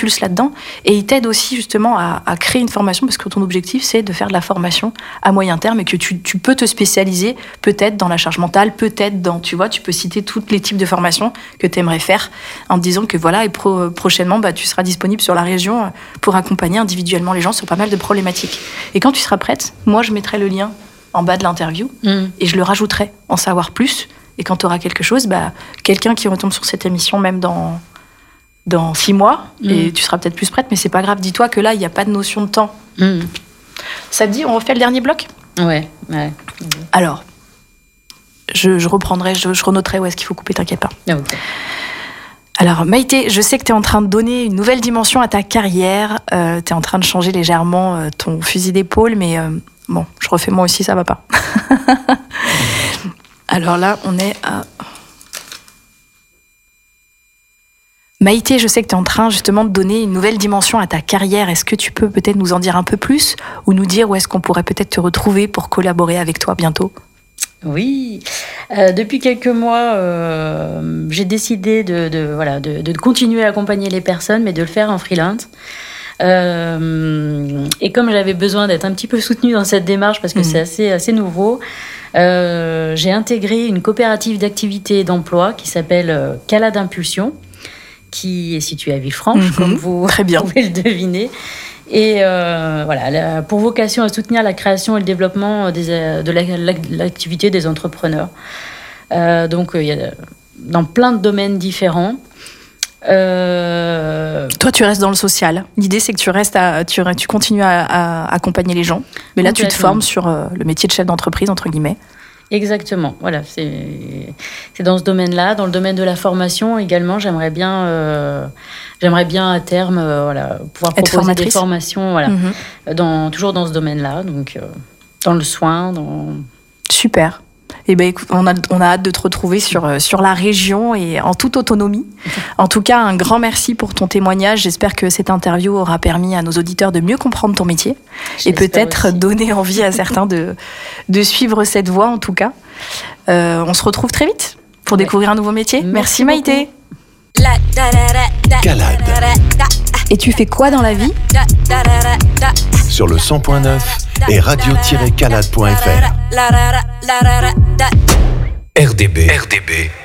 propulse là-dedans. Et il t'aide aussi justement à créer une formation, parce que ton objectif, c'est de faire de la formation à moyen terme et que tu peux te spécialiser peut-être dans la charge mentale, peut-être dans, tu vois, tu peux citer tous les types de formations que tu aimerais faire en te disant que voilà, et prochainement, tu seras disponible sur la région pour accompagner individuellement les gens sur pas mal de problématiques. Et quand tu seras prête, moi, je mettrai le lien en bas de l'interview et je le rajouterai, en savoir plus. Et quand tu auras quelque chose, quelqu'un qui retombe sur cette émission, même dans 6 mois, et tu seras peut-être plus prête, mais c'est pas grave. Dis-toi que là, il n'y a pas de notion de temps. Ça te dit, on refait le dernier bloc ? Ouais. Alors, je reprendrai, je renoterai où est-ce qu'il faut couper, t'inquiète pas. Ah, okay. Alors, Maïté, je sais que tu es en train de donner une nouvelle dimension à ta carrière. Tu es en train de changer légèrement ton fusil d'épaule, mais bon, je refais moi aussi, ça va pas. Alors là, on est à... Maïté, je sais que tu es en train justement de donner une nouvelle dimension à ta carrière. Est-ce que tu peux peut-être nous en dire un peu plus ou nous dire où est-ce qu'on pourrait peut-être te retrouver pour collaborer avec toi bientôt ? Oui, depuis quelques mois, j'ai décidé de continuer à accompagner les personnes, mais de le faire en freelance. Et comme j'avais besoin d'être un petit peu soutenue dans cette démarche, parce que c'est assez nouveau, j'ai intégré une coopérative d'activité et d'emploi qui s'appelle Cala d'Impulsion, qui est située à Villefranche, comme vous pouvez le deviner. Et elle a pour vocation à soutenir la création et le développement de l'activité des entrepreneurs. Donc, il y a dans plein de domaines différents. Toi, tu restes dans le social. L'idée, c'est que tu continues à accompagner les gens. Mais là, tu te formes sur le métier de chef d'entreprise, entre guillemets. Exactement. Voilà, c'est dans ce domaine-là. Dans le domaine de la formation également, j'aimerais bien à terme pouvoir proposer des formations toujours dans ce domaine-là. Donc, dans le soin. Super. Eh ben, écoute, on a hâte de te retrouver sur la région et en toute autonomie. En tout cas, un grand merci pour ton témoignage. J'espère que cette interview aura permis à nos auditeurs de mieux comprendre ton métier et peut-être donner envie à certains de suivre cette voie, en tout cas. On se retrouve très vite pour découvrir un nouveau métier. Merci Maïté. Calade. Et tu fais quoi dans la vie ? Sur le 100.9 et radio-calade.fr. RDB.